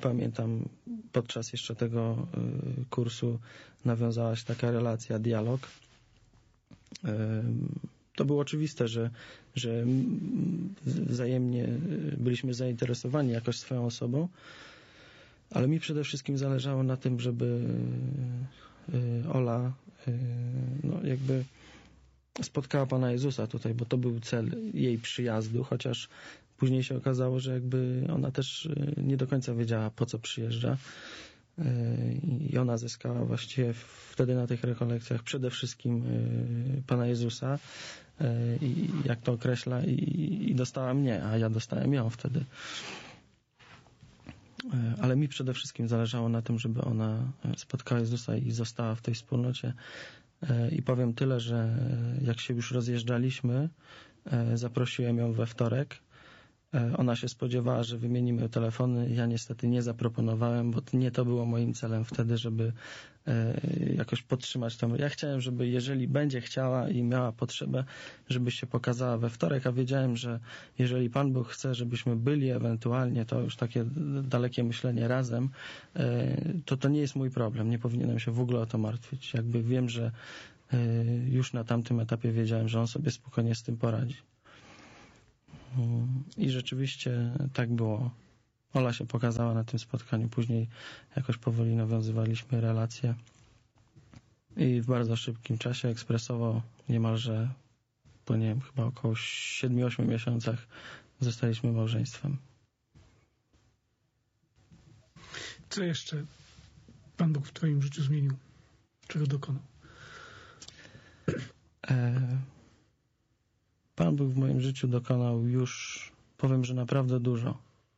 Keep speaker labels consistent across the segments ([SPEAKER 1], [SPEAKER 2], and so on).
[SPEAKER 1] pamiętam, podczas jeszcze tego kursu nawiązała się taka relacja, dialog. To było oczywiste, że wzajemnie byliśmy zainteresowani jakoś swoją osobą, ale mi przede wszystkim zależało na tym, żeby Ola jakby spotkała Pana Jezusa tutaj, bo to był cel jej przyjazdu, chociaż później się okazało, że jakby ona też nie do końca wiedziała, po co przyjeżdża. I ona zyskała właściwie wtedy na tych rekolekcjach przede wszystkim Pana Jezusa i jak to określa, i dostała mnie, a ja dostałem ją wtedy. Ale mi przede wszystkim zależało na tym, żeby ona spotkała Jezusa i została w tej wspólnocie. I powiem tyle, że jak się już rozjeżdżaliśmy, zaprosiłem ją we wtorek. Ona się spodziewała, że wymienimy telefony. Ja niestety nie zaproponowałem, bo nie to było moim celem wtedy, żeby jakoś podtrzymać tam. Ja chciałem, żeby jeżeli będzie chciała i miała potrzebę, żeby się pokazała we wtorek, a wiedziałem, że jeżeli Pan Bóg chce, żebyśmy byli ewentualnie, to już takie dalekie myślenie razem, to nie jest mój problem. Nie powinienem się w ogóle o to martwić. Jakby wiem, że już na tamtym etapie wiedziałem, że on sobie spokojnie z tym poradzi. I rzeczywiście tak było. Ola się pokazała na tym spotkaniu. Później jakoś powoli nawiązywaliśmy relacje i w bardzo szybkim czasie, ekspresowo, niemalże po nie wiem, chyba około 7-8 miesiącach zostaliśmy małżeństwem.
[SPEAKER 2] Co jeszcze Pan Bóg w Twoim życiu zmienił? Czego dokonał?
[SPEAKER 1] Pan Bóg w moim życiu dokonał już, powiem, że naprawdę dużo.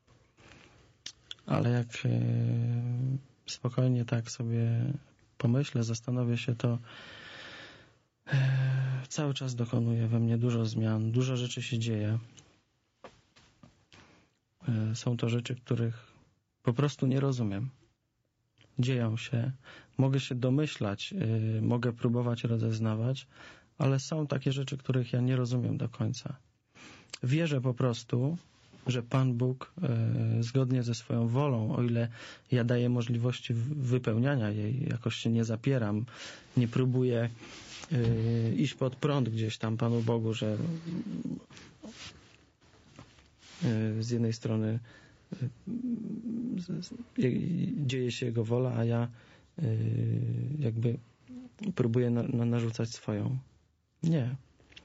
[SPEAKER 1] Ale jak spokojnie tak sobie pomyślę, zastanowię się, to cały czas dokonuje we mnie dużo zmian, dużo rzeczy się dzieje. Są to rzeczy, których po prostu nie rozumiem. Dzieją się, mogę się domyślać, mogę próbować rozeznawać, ale są takie rzeczy, których ja nie rozumiem do końca. Wierzę po prostu, że Pan Bóg zgodnie ze swoją wolą, o ile ja daję możliwości wypełniania jej, jakoś się nie zapieram, nie próbuję iść pod prąd gdzieś tam Panu Bogu, że z jednej strony dzieje się Jego wola, a ja jakby próbuję narzucać swoją. Nie.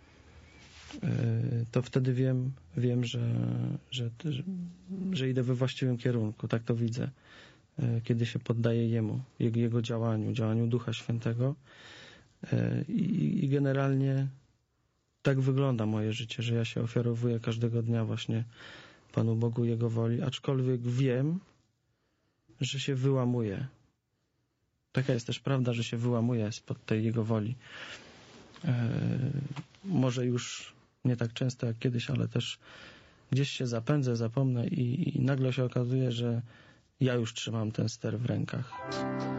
[SPEAKER 1] To wtedy wiem, że idę we właściwym kierunku. Tak to widzę. Kiedy się poddaję Jemu, Jego działaniu Ducha Świętego. I generalnie tak wygląda moje życie, że ja się ofiarowuję każdego dnia właśnie Panu Bogu, Jego woli, aczkolwiek wiem, że się wyłamuję. Taka jest też prawda, że się wyłamuję spod tej Jego woli. Może już nie tak często jak kiedyś, ale też gdzieś się zapędzę, zapomnę i nagle się okazuje, że ja już trzymam ten ster w rękach.